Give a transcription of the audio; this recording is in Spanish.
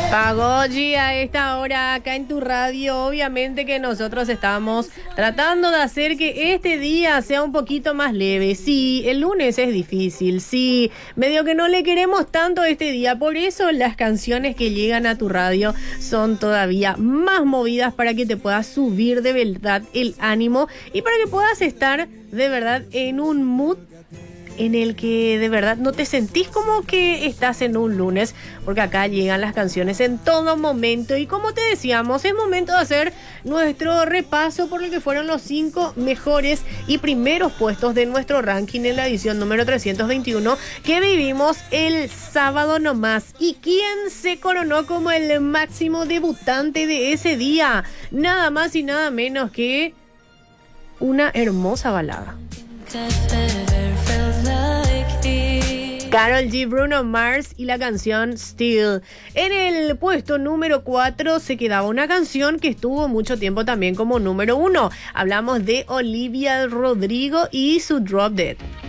Pagoji, a esta hora acá en tu radio, obviamente que nosotros estamos tratando de hacer que este día sea un poquito más leve. Sí, el lunes es difícil, sí, medio que no le queremos tanto este día, por eso las canciones que llegan a tu radio son todavía más movidas para que te puedas subir de verdad el ánimo y para que puedas estar de verdad en un mood en el que de verdad no te sentís como que estás en un lunes, porque acá llegan las canciones en todo momento y como te decíamos, es momento de hacer nuestro repaso por lo que fueron los 5 mejores y primeros puestos de nuestro ranking en la edición número 321 que vivimos el sábado nomás. ¿Y quién se coronó como el máximo debutante de ese día? Nada más y nada menos que una hermosa balada. Karol G, Bruno Mars y la canción Still. En el puesto número 4 se quedaba una canción que estuvo mucho tiempo también como número 1. Hablamos de Olivia Rodrigo y su Drop Dead.